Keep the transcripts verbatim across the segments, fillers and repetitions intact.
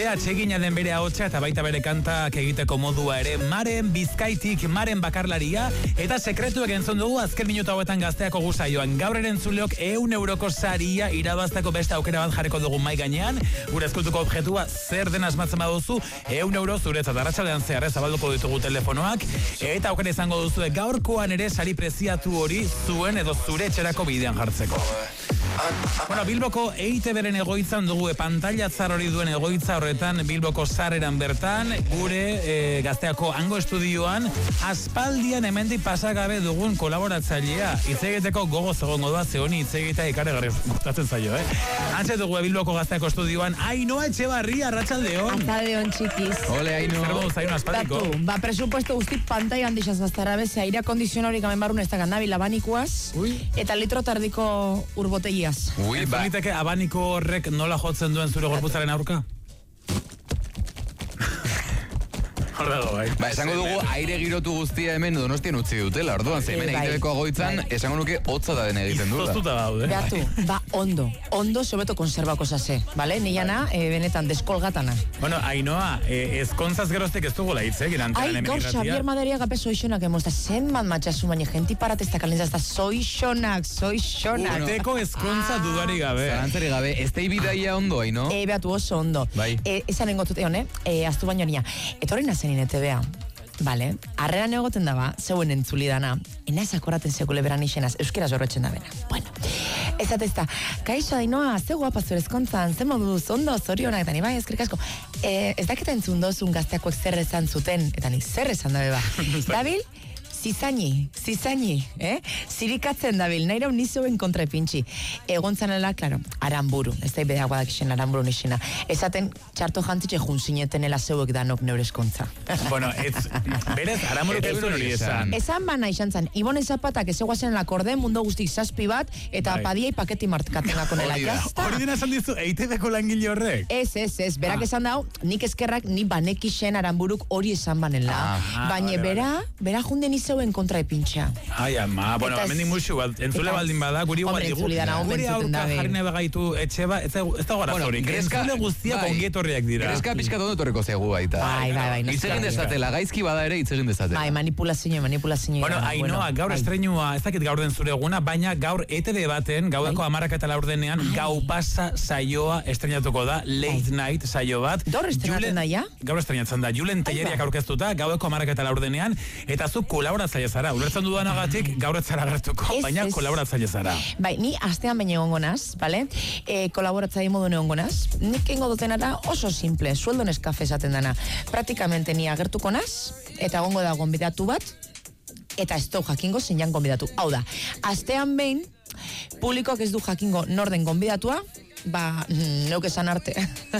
Ere atsegina den bere ahotsa eta baita bere kantak egiteko modua ere. Maren Bizkaitik, Maren bakarlaria, eta sekretuek entzun dugu azken minutu hauetan Gazteako gusaioan. Gaur erentzuleok ehun euroko saria irabazteko beste aukera bat jarriko dugu mai gainean. Gure eskultuko objetua zer den asmatzen baduzu, ehun euro zuretzat arratsaldean zehar zabalduko ditugu telefonoak, eta aukera izango duzu gaurkoan ere sari preziatu hori zuen edo zure etxerako bidean jartzeko. Bueno, Bilboko E I Te Beren egoitzan dugu e, pantailatzar hori duen egoitza horretan Bilboko Sarreran bertan gure e, Gazteako hango estudioan aspaldian hemendik pasagabe dugun kolaboratzailea. Hitz egiteko gogoz egongo da, ze honi hitz egitea ikaragarri gustatzen zaio, eh? Antxe dugu Bilboko Gazteako estudioan Ainhoa Etxebarria, arratsaldeon. Arratsaldeon, txikiz. Ole, Ainhoa. Zer moduz, Ainhoa, aspaldiko? Ba, presupuesto guzti pantaila handixaz gaztara bez, aire akondizionorik amen barrun ez da gandabil abanikuaz, eta litro tardiko urbotegiaz. Ui, ba. Zuniteke abaniko horrek nola jotzen duen zure gorputzaren aurka? Ba, esango dugu aire girotu guztia hemen Donostian utzi dutela, orduan, ze hemen egiteko agoitzan, esango nuke hotza da den egiten dula. Izoztuta daude. Beatu, ba, ondo, ondo, sobeto konserbako zase, bale? Niana, e, benetan, deskolgatana. Bueno, Ainhoa, e, ezkontzaz geroztek ez dugula hitz, egin antenan hemen irratia. Ai, gaur, Xavier Maderia gape soixonak emozta, zen man matxasu baina, genti paratezta kalentzaz da, soixonak, soixonak. Urteko ezkontza dudari gabe. Zarantzari gabe, ez da ibidaia ondo, Aino? E, beatu, oso ondo. Bai. E, esan engotute hone, e, aztu baino nia. Etorri nazen E Te Bea. Vale, arreran egoten daba, zeuen entzuli dana, ena esakoraten sekule beran isenaz, euskera zorrotzen da bera. Bueno, ez atezta, kaixo Ainhoa, ze guapa zure ezkontzan, ze moduz, ondo, zorionak, eta ni bai, eskerrik asko. E, ez daketa entzun dozun Gazteakoek zer esan zuten, eta nik zer esan dabe ba. Dabil, zizaini, zizaini, eh? Zirikatzen dabil, nahi rau nizoen kontra epintxi. Egon zanela, klaro, aramburu, ez da ibedea guadak isen aramburu nixena. Esaten txarto jantzitxe junzinetenela zeuek danok neure eskontza. Bueno, ez, berez, aramuruk ez hori esan. Esan bana izan zan, Ibone Zapatak ez eguazen lakorde, mundo guztik zazpi bat, eta padiai paketi martkaten gako nela. Hori dina esan dizu, E I Te Beko langile horrek? Ez, ez, ez, berak esan dau, nik eskerrak, ni banekixen aramburuk hori esan banela. Baina bera, bera junden izeuen kontra epintxa. Ai, ama, bueno, hemendik musu, entzule baldin bada, guri guat digu. Guri aurka jarri nabe gaitu etxe ba, ez da gara zori. Entzule guztiak ongietorriak dira. Greska pixka tondo torreko zegu baita. Bai, bai, bai. Itzegin dezatela, gaizki bada ere itzegin dezatela. Bai, manipulazio, manipulazio. Bueno, Ainhoa, gaur estreinua, ez dakit gaur den zure eguna, baina gaur E Te Be baten, gaueko amarak eta laurdenean, gau pasa saioa estreinatuko da, late night saio bat. Gaur estreinatzen da, ja? Gaur estreinatzen da, Julen Telleriak aurkeztuta, gaueko amarak eta laurdenean, eta zu kolaboratzaile zara. Ulertzen dudanagatik gaur ez zara gertuko, baina kolaboratzaile zara. Bai, ni astean baina egongo naz, bale? E, kolaboratzaile modu egongo naz. Nik engo dutena da oso simple, sueldo neskafe esaten dana. Praktikamente ni agertuko naz, eta egongo da gonbidatu bat, eta ez du jakingo zeinan gonbidatu. Hau da, astean behin, publikoak ez du jakingo norden gonbidatua, ba, neuk esan arte.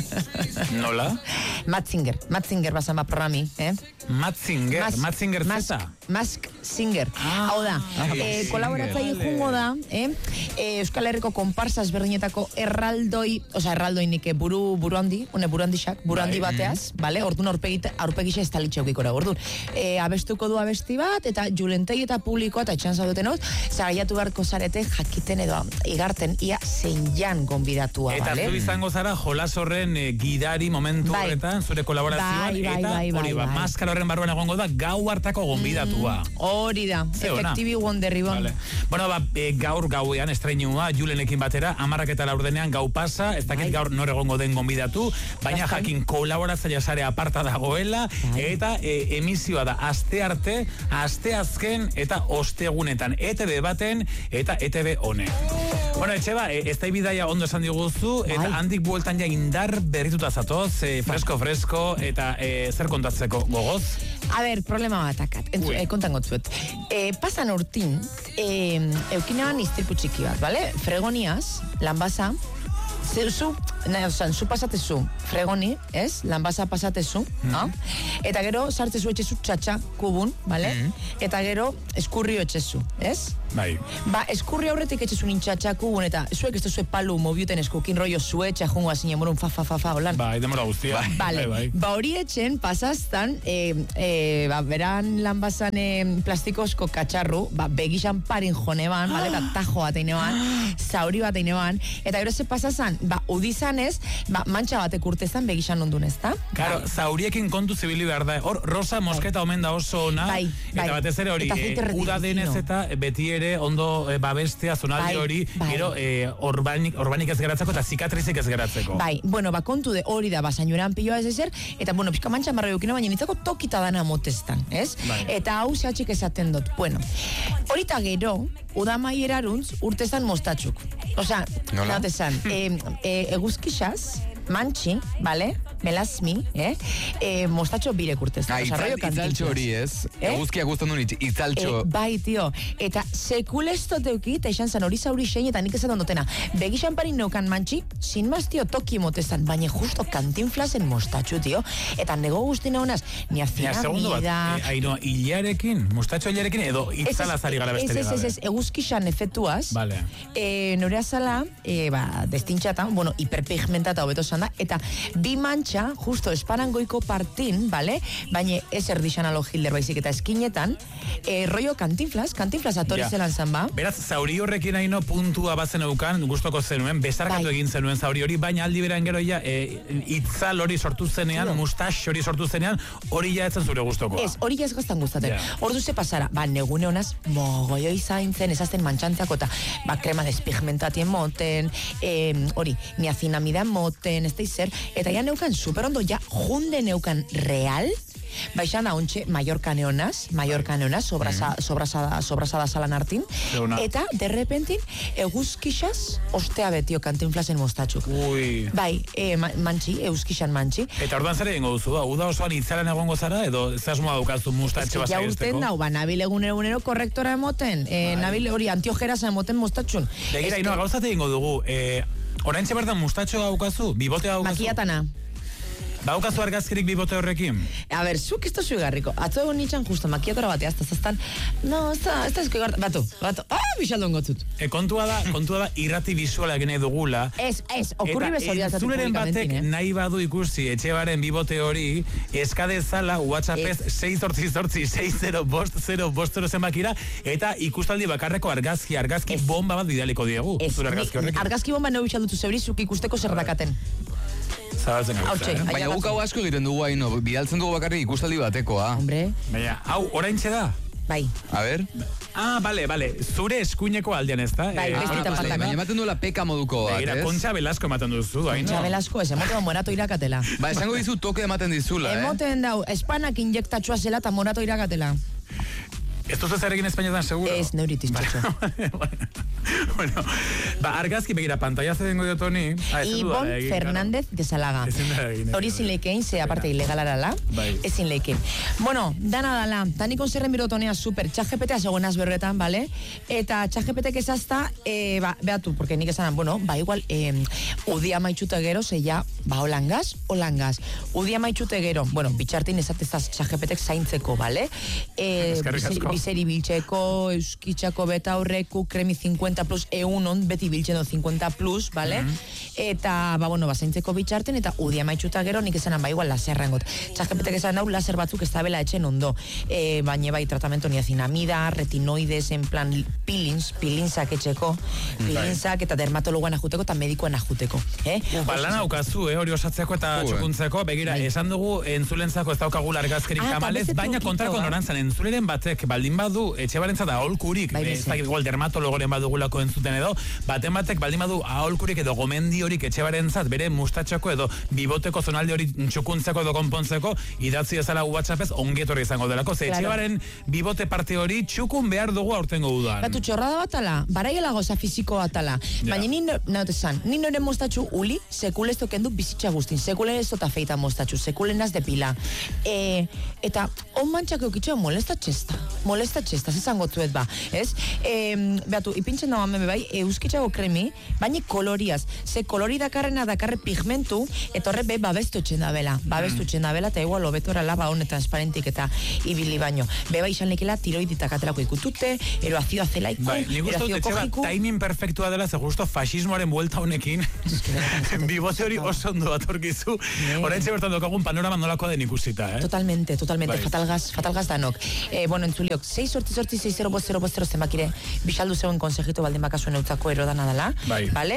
Nola? Matzinger, Matzinger bazan ba programi, eh? Matzinger, Mas, Matzinger zeta? Mask Singer. Ah, hau da, eh, kolaboratzaile jungo da, eh? eh? Euskal Herriko konparsaz berdinetako erraldoi, oza, erraldoi nike buru, buru handi, une buru handixak, buru handi bateaz, bale? Orduan aurpegisa ez talitxe eukikora, orduan. Eh, abestuko du abesti bat, eta Julentei eta publikoa, eta etxan zaudeten hot, zagaiatu beharko zarete jakiten edo igarten, ia zein jan gonbidatua, eta bale? Eta zu izango zara jolas horren eh, gidari momentu bai. horretan, zure kolaborazioan, bai, bai, eta bai, bai, hori ba, bai. maskara horren barruan egongo da, gau hartako gonbidatua. Mm, hori da, efektibi wonderribon. Vale. Bueno, ba, e, gaur gauean estreinua Julenekin batera, amarrak eta laurdenean gau pasa, ez dakit gaur nor egongo den gonbidatu, baina Bastan. Jakin kolaboratzaile sare aparta dagoela, Ai. eta e, emisioa da aste arte, aste azken eta ostegunetan, E Te Be baten eta E Te Be honen. Bueno, Etxeba, e, ez da ibidaia ondo esan diguzu, eta Ai. handik bueltan ja indar berrituta zatoz, e, fresko-fresko, eta e, zer kontatzeko gogoz? A ber, problema bat akat, e, kontan gotzuet. E, pasan urtin, e, eukinean iztripu txiki bat, bale? Fregoniaz, lanbaza, zu, nahi, osan, zu pasatezu fregoni, ez? Lanbaza pasatezu, mm -hmm. eta gero sartzezu etxezu txatxa kubun, bale? Mm -hmm. Eta gero eskurrio etxezu, ez? Bai. Ba, eskurri aurretik etxezu nintxatxa kubun, eta zuek ez duzue palu mobiuten eskukin rollo zuetxa jungo azinen morun fa fa fa fa holan. Bai, demora guztia. Bai, bai, bai. Ba, hori etxen pasaztan, e, e, ba, beran lanbazan e, plastikozko katxarru, ba, begixan parin jone ban, bale? Eta tajo bat eineban, zauri bat eineban, eta gero ze pasazan, ba, udizan urtetan ez, ba, mantxa batek urtezan begixan ondun ez, da? Claro, bai. Zauriekin kontu zibili behar da. Hor, rosa mosketa bai. Omen da oso ona. Bai, bai. Eta batez ere hori, e, uda denez eta beti ere ondo e, babestea zonaldi hori, bai. Gero e, orbanik, orbanik ez geratzeko eta zikatrizik ez geratzeko. Bai, bueno, ba, kontu de hori da, basainuran piloa ez ezer, eta, bueno, pixka mantxa marra eukina, baina nitzako tokita dana motestan, ez? Bai. Eta hau zehatxik esaten dut. Bueno, horita gero, udamai eraruntz, urtezan mostatxuk. Osa, nautezan, e, e, eguzkixaz, mantxi, bale? Melazmi, eh? E, mostatxo birek urtez. Ah, itzal, itzaltxo hori ez. Eh? Eguzkia guztan duen itzaltxo. E, bai, tio. Eta sekulestoteuki, eta esan zan hori zauri xein, eta nik ezaton dutena. Begixan parin neukan mantxi, sin maz, tio, toki motezan, baina justo kantinflazen mostatxo, tio. Eta nego guztina honaz, ni afina mida... Eh, Aino, hilarekin, mostatxo hilarekin, edo itzala zari gara besterik gabe. Ez, ez, ez, eguzkixan efetuaz. Vale. E, nore azala, e, ba, destintxata, bueno, hiperpigmentata hobeto zan da, eta bi mantxa justo esparangoiko partin, vale? Baina ez erdixan alo Hitler baizik eta eskinetan, e, rollo kantinflas, kantinflas atori ja. Zelan zan ba. Beraz, zauri horrekin haino puntua bazen eukan, gustoko zenuen, bezarkatu bai. Egin zenuen zauri hori, baina aldi beran gero ja, e, itzal hori sortu zenean, no. Mustax hori sortu zenean, hori ja etzen zure gustokoa. Ez, hori ja ez gaztan gustaten. Yeah. Ordu ze pasara, ba, negune honaz, mogoio izaintzen, ezazten mantxantzako, eta, ba, krema despigmentatien moten, e, hori, niacinamida moten, ez da izer, eta ja neukan superondo, ja, junde neukan real, baixan da ontxe Mallorca neonaz, Mallorca neonaz, sobrasada, mm. sobrasada, sobrasada salan hartin, Leona. Eta, derrepentin, eguzkixaz, ostea betio kantinflasen mostatxuk. Ui. Bai, e, mantxi, eguzkixan mantxi. Eta orduan zer egingo duzu, da? Uda osoan itzaren egongo zara, edo zasmoa daukazu mostatxe basa egesteko? Ja urten dau, ba, nabil egunero egunero korrektora emoten, e, nabil hori antiojeraz emoten mostatxun. Begira, ino, gauzate egingo dugu, e, oraintxe bertan mostatxo daukazu, bibotea daukazu? Makiatana. Baukazu argazkirik bibote horrekin? A ber, zuk ez da zu egarriko. Atzo egon nitxan justo makiatora batea, ez da zaztan, no, ez da, ez da ezko egarta, batu, batu, ah, bixaldon gotzut. E, kontua da, kontua da, irrati visuala egin dugula. Ez, ez, okurri bezori altzatu publikamentin, eh? Eta batek nahi badu ikusi etxebaren bibote hori, eskadezala, WhatsAppez, sei zortzi zortzi, sei zero bost, zero bost zero zenbakira, eta ikustaldi bakarreko argazki, argazki es. Bomba bat bidaliko diegu. Ez, argazki, argazki bomba nehu bixaldutu zeurizuk ikusteko zer dakaten. Zabaltzen gaitza, eh? Baina guk hau asko egiten dugu haino, bidaltzen dugu bakarrik ikustaldi batekoa. Hombre. Baina, hau, oraintxe da? Bai. A ber. Ah, bale, bale, zure eskuineko aldean ez da? Bai, eh, bestitan ah, baina ematen duela peka moduko bat, ez? Kontxa Velasco ematen duzu, hain. Kontxa Velasco, ez, emoten morato irakatela. Ba, esango dizu toke ematen dizula, eh? Emoten dau, espanak injektatxua zela eta morato irakatela. Ez duzu zer egin Espainetan, seguro? Ez, neuritis, txotxo. Bueno, ba, argazki begira, pantalla zedengo dio Toni. Ah, Ibon Fernández de Salaga. Hori zin leikein, ze aparte ilegalarala. Ezin leikein. Bueno, dana dala, tanikon zerren biro Tonia super, txajepetea zegoenaz berretan, bale? Eta txajepetek ezazta, e, ba, behatu, porque nik esanan, bueno, ba, igual, e, udia maitxute gero, ze ja, ba, holangaz, holangaz. Udia maitxute gero, bueno, bitxartin ezatezaz txajepetek zaintzeko, bale? E, Bizeri biltzeko, euskitxako beta horreku, kremi cincuenta plus eunon, beti biltzen do cincuenta plus, vale? Mm -hmm. Eta, ba, bueno, bazaintzeko bitxarten, eta udia maitxuta gero, nik esanan, ba, igual, laserrengot. Txakepetek esan dau, laser batzuk ez da bela etxen ondo. E, baina, bai, tratamento niacinamida, retinoides, en plan, pilins, pilinsak etxeko, pilinsak, eta dermatologoan ajuteko, eta medikoan ajuteko. Eh? Ba, lan aukazu, eh, hori osatzeko eta uh, txukuntzeko, begira, bai. Esan dugu, entzulentzako ez daukagula argazkerik ah, tamalez, baina kontrako norantzan, entzuleren batek, baldin badu, etxe barentzat aholkurik, bai, ez da, igual, dermatologoren badugulako entzuten edo, baten batek baldin badu aholkurik edo gomendi horik etxe barentzat, bere mustatxako edo biboteko zonalde hori txukuntzeko edo konpontzeko, idatzi ezala WhatsAppez ongetorri izango delako, ze etxe baren bibote parte hori txukun behar dugu aurtengo udan. Batu txorrada batala, baraiela goza fiziko batala, ja. Baina nien, nautezan, nien nore mustatxu uli, sekulen ez tokendu bizitza guztin, sekulen ez tota feita mustatxu, sekulen az depila. E, eta, on mantxako eukitxo molesta txesta, molesta txesta, zizango zuet ba, ez? E, behatu, ipintzen dagoan meme bai, euskitxago kremi, baina koloriaz, ze kolori dakarrena dakarre pigmentu, eta horre be babestu etxen da bela, babestu etxen da bela, eta igual obetora laba hone transparentik eta ibili baino. Beba izan lekela tiroiditak aterako ikutute, ero azio azelaiko, bai, ero azio kojiku. Timing perfektua dela, ze justo fascismoaren buelta honekin, bibote hori oso ondo batorkizu, orain bertan dokagun panorama nolako den ikusita, eh? Totalmente, totalmente, bai. fatalgaz, fatalgaz danok. Eh, bueno, entzuliok, sei sortzi sortzi sei zero bost zero bost zero zenbakire, bixaldu zeuen konsejito baldin bakasuen eutzako erodana dela. Bai. Vale?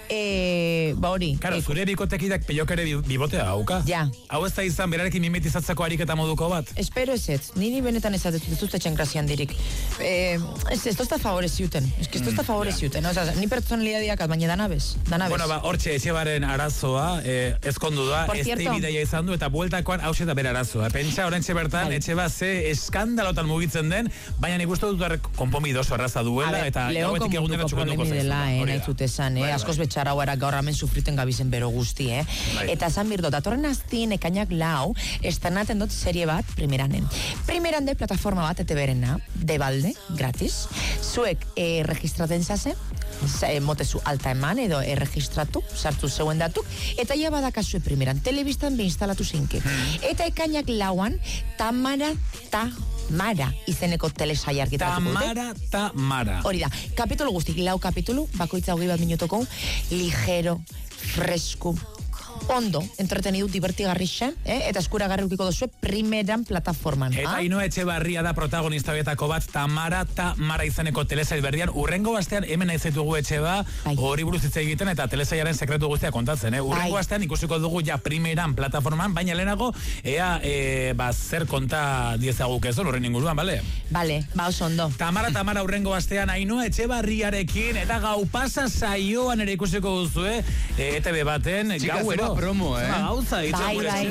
E, ba hori. Karo, e, zure bikotekidak pelokere bibotea hauka. Ja. Hau ez da izan berarekin mimetizatzeko ariketa moduko bat? Espero ez ez. Niri benetan ez dut ez dut etxen grazian dirik. Eh, ez, ez tozta favorez ziuten. Ez que ez tozta favorez ziuten. O sea, ni pertsonalidadiak baina danabez. Danabez. Bueno, ba, hortxe Etxebaren arazoa, eh, ezkondu da, ez bideia izan du, eta bueltakoan hause da bere arazoa. Pentsa, oraintxe bertan, Etxeba ze eskandalotan mugitzen den, baina nik uste dut konpomidoso arraza duela, eta gauetik egunera txukenduko zaizu. Dela, eh, nahi zut esan, eh, askoz betxara hauera gaur hemen sufriten gabizen bero guzti, eh. Eta esan birdo, datorren aztin ekainak lau, estanaten dut serie bat, primeranen. Primeran de plataforma bat, ete berena, de balde, gratis, zuek eh, registraten zase, motezu alta eman edo erregistratu, sartu zeuen datuk, eta ja badakazue primeran, telebistan be instalatu zinke. Eta ekainak lauan, Tamara ta Mara izeneko telesaia argitaratuko dute. Tamara ta Mara. Hori da, kapitulu guztik, lau kapitulu, bakoitza hogei bat minutoko, ligero, fresku, ondo, entretenidu, divertigarrixe, eh? Eta eskuragarri ukiko duzue primeran plataforman. Eta ah? Ainhoa Etxebarria da protagonista betako bat, Tamara ta Mara izeneko telesail berrian. Urrengo bastean hemen aizetugu Etxeba, hori buruz hitz egiten eta telesailaren sekretu guztia kontatzen. Eh? Urrengo bastean ikusiko dugu ja primeran plataforman, baina lehenago, ea e, ba, zer konta diezaguk ez horren inguruan, bale? Bale, ba oso ondo. Tamara ta Mara urrengo bastean Ainhoa Etxebarriarekin eta gau pasa saioan ere ikusiko duzue, e, E T B baten, gauero. Promo, eh? Gauza, bai, bai.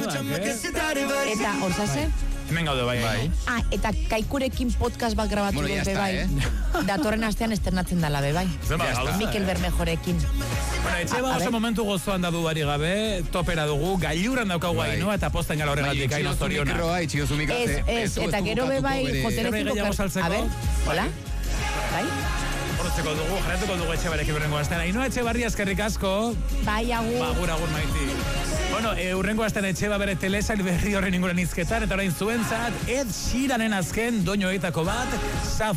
eh? Eta, orzase? Hemen gaude, bai, bai. Ah, eta Kaikurekin podcast bat grabatu bueno, dut, está, bai. Eh? Datorren astean esternatzen dala, bai. Mikel Bermejorekin. Bueno, Etxeba oso momentu gozoan da duari gabe, topera dugu, gailuran daukagu Ainhoa, eta posten gala horregatik, hain ostoriona. Ez, ez, eta gero be bai, hoteletiko... A ver, hola? Bai? Horretzeko dugu, jarretuko dugu Etxebarekin urrengo astean. Ainhoa Etxebarria, eskerrik asko. Bai, agur. Agur, agur, maiti. Bueno, e, urrengo astean Etxeba bere telesail berri horren inguren izketan, eta orain zuentzat, Ed Sheeranen azken doinu egitako bat, Saf